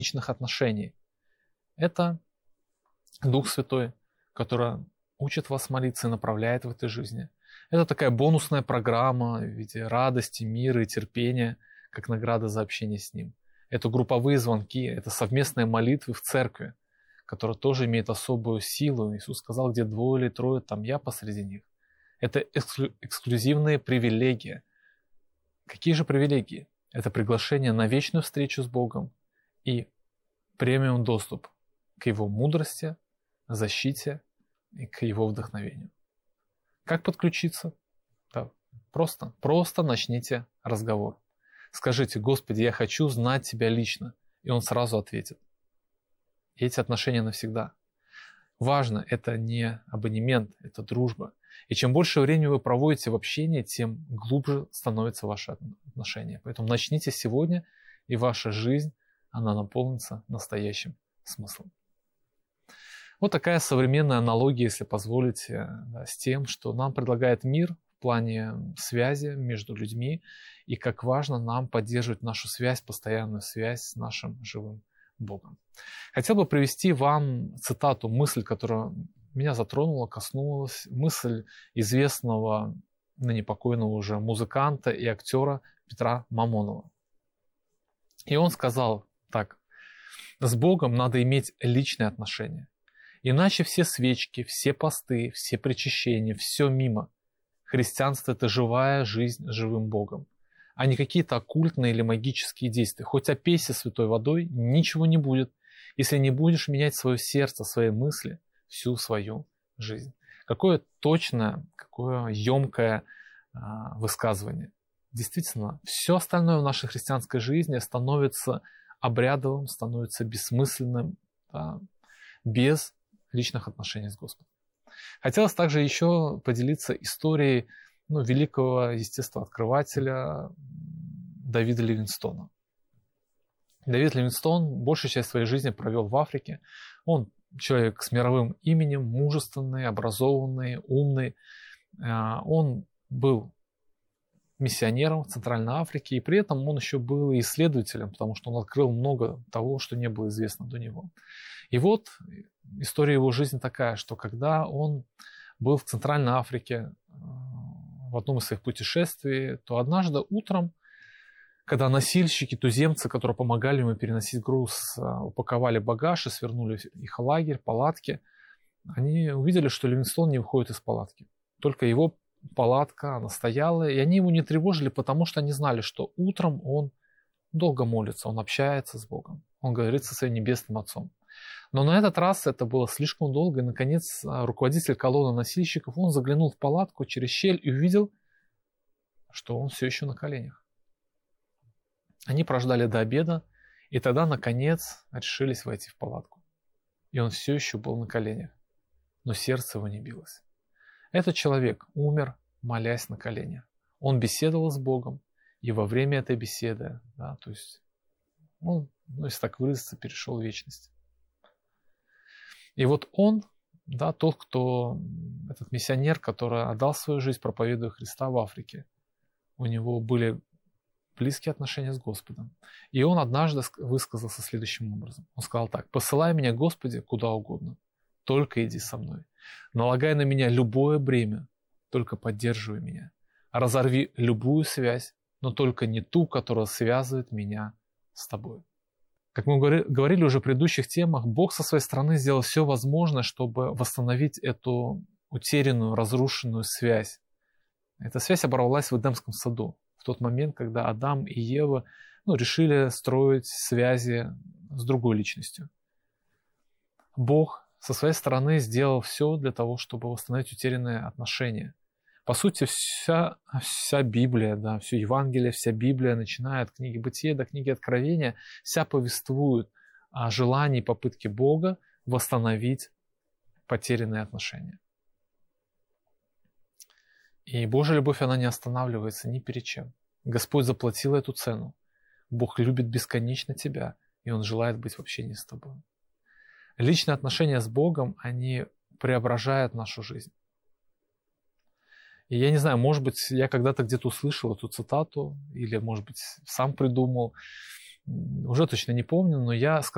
личных отношений. Это Дух Святой, который учит вас молиться и направляет в этой жизни. Это такая бонусная программа в виде радости, мира и терпения, как награда за общение с Ним. Это групповые звонки, это совместные молитвы в церкви, которая тоже имеет особую силу. Иисус сказал, где 2 или 3, там я посреди них. Это эксклюзивные привилегии. Какие же привилегии? Это приглашение на вечную встречу с Богом и премиум доступ к Его мудрости, защите и к Его вдохновению. Как подключиться? Да, просто начните разговор. Скажите: Господи, я хочу знать Тебя лично. И Он сразу ответит. И эти отношения навсегда. Важно, это не абонемент, это дружба. И чем больше времени вы проводите в общении, тем глубже становятся ваши отношения. Поэтому начните сегодня, и ваша жизнь, она наполнится настоящим смыслом. Вот такая современная аналогия, если позволите, да, с тем, что нам предлагает мир в плане связи между людьми, и как важно нам поддерживать нашу связь, постоянную связь с нашим живым Богом. Хотел бы привести вам цитату, мысль, которая меня затронула, коснулась, мысль известного, ныне покойного уже музыканта и актера Петра Мамонова. И он сказал так: с Богом надо иметь личные отношения. Иначе все свечки, все посты, все причащения, все мимо. Христианство – это живая жизнь с живым Богом, а не какие-то оккультные или магические действия. Хоть опейся святой водой, ничего не будет, если не будешь менять свое сердце, свои мысли всю свою жизнь. Какое точное, какое емкое высказывание. Действительно, все остальное в нашей христианской жизни становится обрядовым, становится бессмысленным, да, без личных отношений с Господом. Хотелось также еще поделиться историей великого естествооткрывателя Давида Ливингстона. Давид Ливингстон большую часть своей жизни провел в Африке. Он человек с мировым именем, мужественный, образованный, умный. Он был миссионером в Центральной Африке, и при этом он еще был исследователем, потому что он открыл много того, что не было известно до него. И вот история его жизни такая, что когда он был в Центральной Африке в одном из своих путешествий, то однажды утром, когда носильщики, туземцы, которые помогали ему переносить груз, упаковали багаж и свернули их в лагерь, палатки, они увидели, что Ливингстон не выходит из палатки. Только его палатка, она стояла, и они его не тревожили, потому что они знали, что утром он долго молится, он общается с Богом, он говорит со своим небесным Отцом. Но на этот раз это было слишком долго, и, наконец, руководитель колонны носильщиков, он заглянул в палатку через щель и увидел, что он все еще на коленях. Они прождали до обеда, и тогда, наконец, решились войти в палатку. И он все еще был на коленях, но сердце его не билось. Этот человек умер, молясь на коленях. Он беседовал с Богом, и во время этой беседы, да, то есть он, если так выразиться, перешел в вечность. И вот он, да, этот миссионер, который отдал свою жизнь, проповедуя Христа в Африке, у него были близкие отношения с Господом. И он однажды высказался следующим образом. Он сказал так: «Посылай меня, Господи, куда угодно, только иди со мной. Налагай на меня любое бремя, только поддерживай меня. Разорви любую связь, но только не ту, которая связывает меня с тобой». Как мы говорили уже в предыдущих темах, Бог со своей стороны сделал все возможное, чтобы восстановить эту утерянную, разрушенную связь. Эта связь оборвалась в Эдемском саду, в тот момент, когда Адам и Ева решили строить связи с другой личностью. Бог со своей стороны сделал все для того, чтобы восстановить утерянные отношения. По сути, вся Библия, да, все Евангелие, вся Библия, начиная от книги Бытия до книги Откровения, вся повествует о желании и попытке Бога восстановить потерянные отношения. И Божья любовь, она не останавливается ни перед чем. Господь заплатил эту цену. Бог любит бесконечно тебя, и Он желает быть в общении с тобой. Личные отношения с Богом, они преображают нашу жизнь. И я не знаю, может быть, я когда-то где-то услышал эту цитату, или, может быть, сам придумал, уже точно не помню, но я сказал,